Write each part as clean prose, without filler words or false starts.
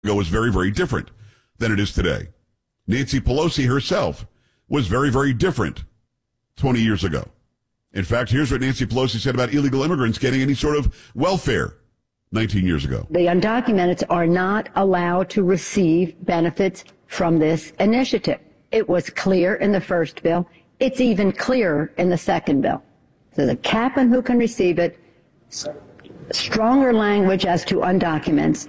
ago was very, very different than it is today. Nancy Pelosi herself was very, very different 20 years ago. In fact, here's what Nancy Pelosi said about illegal immigrants getting any sort of welfare 19 years ago. The undocumented are not allowed to receive benefits from this initiative. It was clear in the first bill. It's even clearer in the second bill. So the cap on who can receive it, stronger language as to undocumented.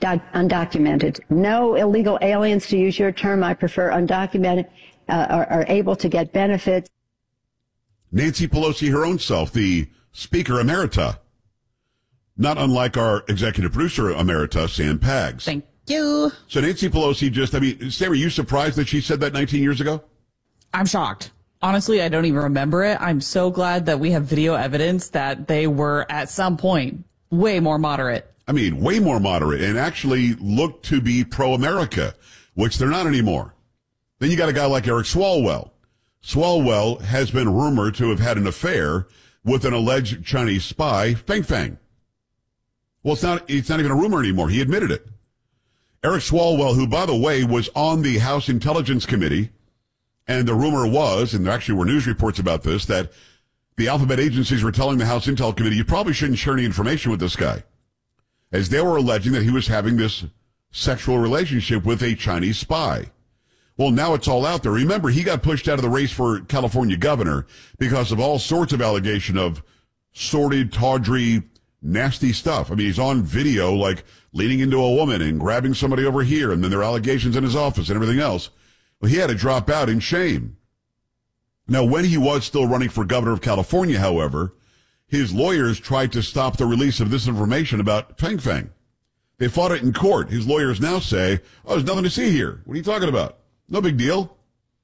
No illegal aliens, to use your term, I prefer undocumented, are able to get benefits. Nancy Pelosi, her own self, the Speaker Emerita, not unlike our executive producer Emerita, Sam Paggs. Thank you. So Nancy Pelosi Sam, are you surprised that she said that 19 years ago? I'm shocked. Honestly, I don't even remember it. I'm so glad that we have video evidence that they were, at some point, way more moderate. I mean, way more moderate, and actually looked to be pro-America, which they're not anymore. Then you got a guy like Eric Swalwell. Swalwell has been rumored to have had an affair with an alleged Chinese spy, Feng Feng. Well, it's not even a rumor anymore. He admitted it. Eric Swalwell, who, by the way, was on the House Intelligence Committee, and the rumor was, and there actually were news reports about this, that the alphabet agencies were telling the House Intel Committee, you probably shouldn't share any information with this guy, as they were alleging that he was having this sexual relationship with a Chinese spy. Well, now it's all out there. Remember, he got pushed out of the race for California governor because of all sorts of allegation of sordid, tawdry, nasty stuff. I mean, he's on video, like, leaning into a woman and grabbing somebody over here, and then there are allegations in his office and everything else. Well, he had to drop out in shame. Now, when he was still running for governor of California, however, his lawyers tried to stop the release of this information about Feng Feng. They fought it in court. His lawyers now say, oh, there's nothing to see here. What are you talking about? No big deal.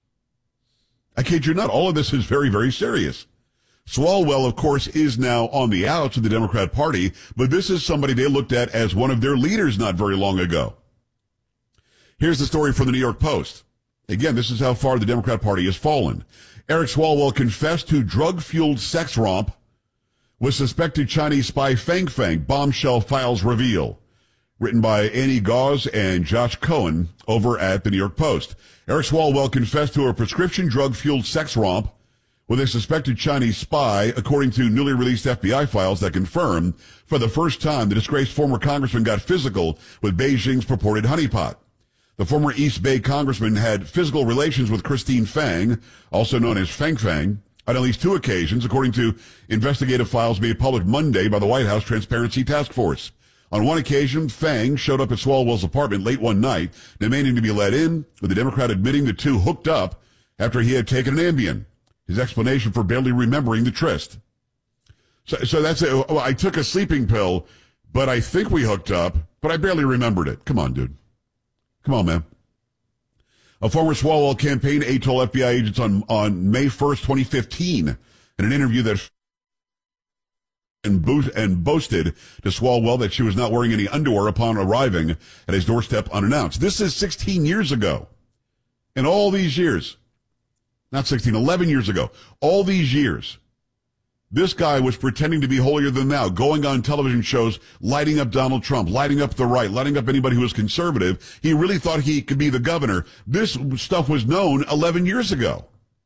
I kid you not. All of this is very, very serious. Swalwell, of course, is now on the outs of the Democrat Party, but this is somebody they looked at as one of their leaders not very long ago. Here's the story from the New York Post. Again, this is how far the Democrat Party has fallen. Eric Swalwell confessed to drug-fueled sex romp with suspected Chinese spy Feng Feng, bombshell files reveal. Written by Annie Gauze and Josh Cohen over at the New York Post. Eric Swalwell confessed to a prescription drug-fueled sex romp with a suspected Chinese spy, according to newly released FBI files that confirm for the first time the disgraced former congressman got physical with Beijing's purported honeypot. The former East Bay congressman had physical relations with Christine Fang, also known as Feng Feng, on at least two occasions, according to investigative files made public Monday by the White House Transparency Task Force. On one occasion, Fang showed up at Swalwell's apartment late one night, demanding to be let in, with the Democrat admitting the two hooked up after he had taken an Ambien. His explanation for barely remembering the tryst. So that's it. Well, I took a sleeping pill, but I think we hooked up, but I barely remembered it. Come on, dude. Come on, man. A former Swalwell campaign aide told FBI agents on May 1st, 2015, in an interview that and boasted to Swalwell that she was not wearing any underwear upon arriving at his doorstep unannounced. This is 16 years ago. In all these years, not 16, 11 years ago, all these years, this guy was pretending to be holier than thou, going on television shows, lighting up Donald Trump, lighting up the right, lighting up anybody who was conservative. He really thought he could be the governor. This stuff was known 11 years ago.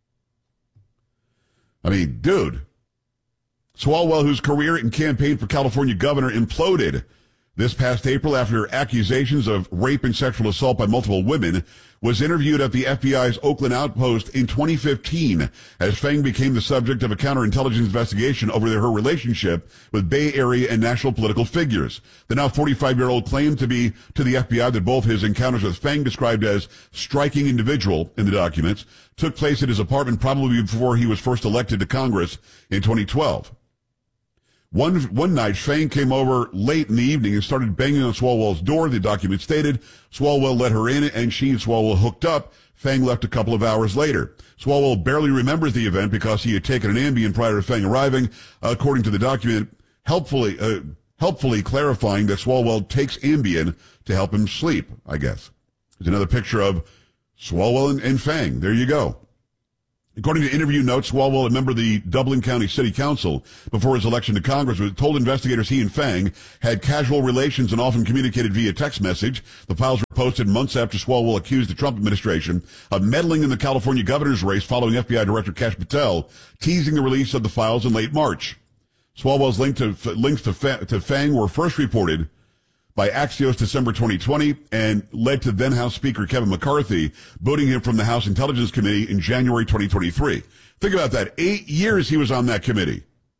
I mean, dude. Swalwell, whose career and campaign for California governor imploded this past April after accusations of rape and sexual assault by multiple women, was interviewed at the FBI's Oakland outpost in 2015 as Feng became the subject of a counterintelligence investigation over her relationship with Bay Area and national political figures. The now 45-year-old claimed to the FBI that both his encounters with Feng, described as striking individual in the documents, took place at his apartment probably before he was first elected to Congress in 2012. One night, Fang came over late in the evening and started banging on Swalwell's door. The document stated Swalwell let her in and she and Swalwell hooked up. Fang left a couple of hours later. Swalwell barely remembers the event because he had taken an Ambien prior to Fang arriving, according to the document, helpfully clarifying that Swalwell takes Ambien to help him sleep, I guess. There's another picture of Swalwell and Fang. There you go. According to interview notes, Swalwell, a member of the Dublin County City Council before his election to Congress, told investigators he and Fang had casual relations and often communicated via text message. The files were posted months after Swalwell accused the Trump administration of meddling in the California governor's race following FBI Director Kash Patel teasing the release of the files in late March. Swalwell's links to Fang were first reported by Axios December 2020 and led to then House Speaker Kevin McCarthy booting him from the House Intelligence Committee in January 2023. Think about that. 8 years he was on that committee.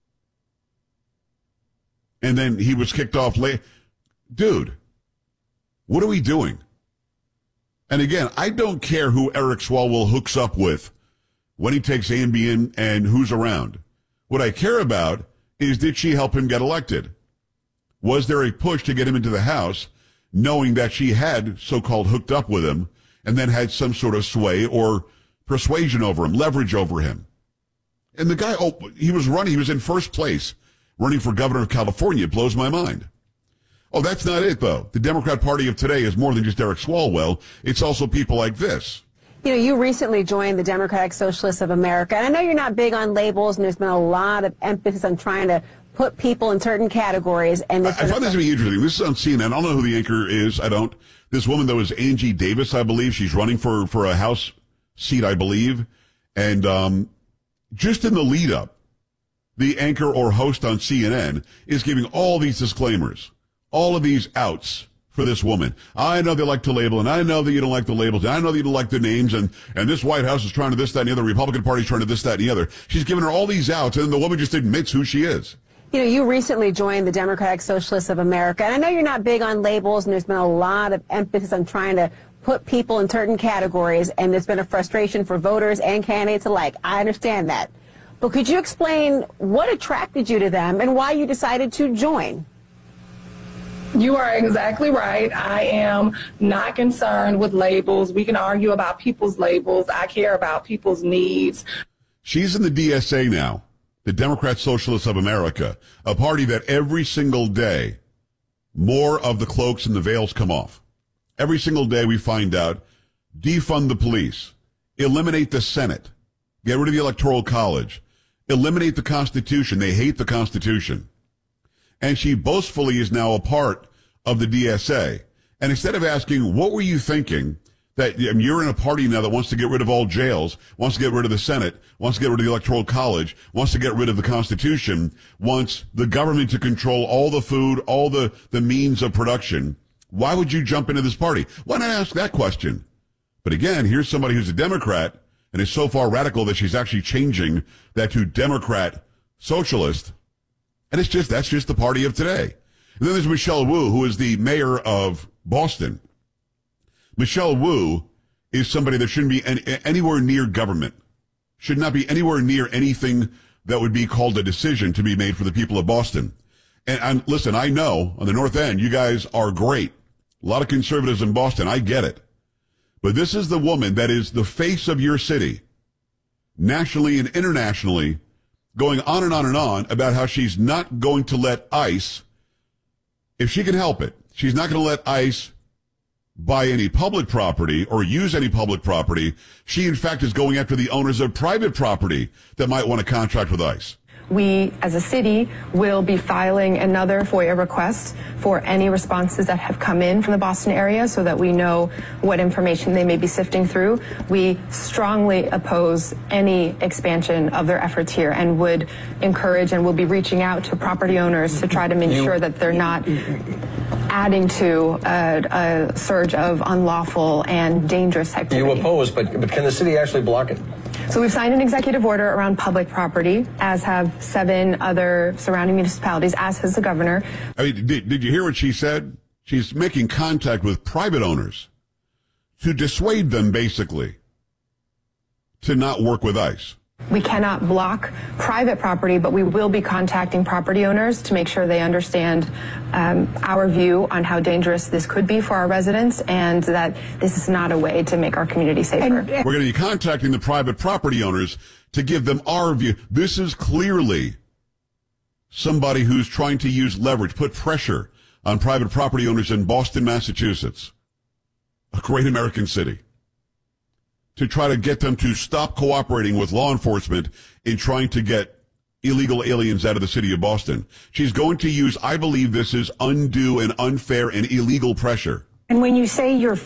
And then he was kicked off late. Dude, what are we doing? And again, I don't care who Eric Swalwell hooks up with when he takes Ambien and who's around. What I care about is, did she help him get elected? Was there a push to get him into the House, knowing that she had so-called hooked up with him and then had some sort of sway or persuasion over him, leverage over him? And the guy, he was in first place running for governor of California. It blows my mind. Oh, that's not it, though. The Democrat Party of today is more than just Eric Swalwell. It's also people like this. You know, you recently joined the Democratic Socialists of America. And I know you're not big on labels, and there's been a lot of emphasis on trying to put people in certain categories. And I find this to be interesting. This is on CNN. I don't know who the anchor is. I don't. This woman, though, is Angie Davis, I believe. She's running for a House seat, I believe. And just in the lead up, the anchor or host on CNN is giving all these disclaimers, all of these outs for this woman. I know they like to label, and I know that you don't like the labels, and I know that you don't like the names, and this White House is trying to this, that, and the other. Republican Party's trying to this, that, and the other. She's giving her all these outs, and the woman just admits who she is. You know, you recently joined the Democratic Socialists of America. And I know you're not big on labels, and there's been a lot of emphasis on trying to put people in certain categories, and there's been a frustration for voters and candidates alike. I understand that. But could you explain what attracted you to them and why you decided to join? You are exactly right. I am not concerned with labels. We can argue about people's labels. I care about people's needs. She's in the DSA now, the Democrat Socialists of America, a party that every single day more of the cloaks and the veils come off. Every single day we find out, defund the police, eliminate the Senate, get rid of the Electoral College, eliminate the Constitution. They hate the Constitution. And she boastfully is now a part of the DSA. And instead of asking, what were you thinking, that you're in a party now that wants to get rid of all jails, wants to get rid of the Senate, wants to get rid of the Electoral College, wants to get rid of the Constitution, wants the government to control all the food, all the means of production. Why would you jump into this party? Why not ask that question? But again, here's somebody who's a Democrat and is so far radical that she's actually changing that to Democrat Socialist. And that's just the party of today. And then there's Michelle Wu, who is the mayor of Boston. Michelle Wu is somebody that shouldn't be anywhere near government, should not be anywhere near anything that would be called a decision to be made for the people of Boston. And listen, I know on the North End, you guys are great. A lot of conservatives in Boston. I get it. But this is the woman that is the face of your city, nationally and internationally, going on and on and on about how she's not going to let ICE, if she can help it, she's not going to let ICE buy any public property or use any public property. She, in fact, is going after the owners of private property that might want to contract with ICE. We, as a city, will be filing another FOIA request for any responses that have come in from the Boston area so that we know what information they may be sifting through. We strongly oppose any expansion of their efforts here and would encourage and will be reaching out to property owners to try to make sure that they're not adding to a surge of unlawful and dangerous activity. You oppose, but can the city actually block it? So we've signed an executive order around public property, as have 7 other surrounding municipalities, as has the governor. I mean, did you hear what she said? She's making contact with private owners to dissuade them, basically, to not work with ICE. We cannot block private property, but we will be contacting property owners to make sure they understand our view on how dangerous this could be for our residents and that this is not a way to make our community safer. We're going to be contacting the private property owners to give them our view. This is clearly somebody who's trying to use leverage, put pressure on private property owners in Boston, Massachusetts, a great American city. to try to get them to stop cooperating with law enforcement in trying to get illegal aliens out of the city of Boston. She's going to use, I believe this is undue and unfair and illegal pressure. And when you say you're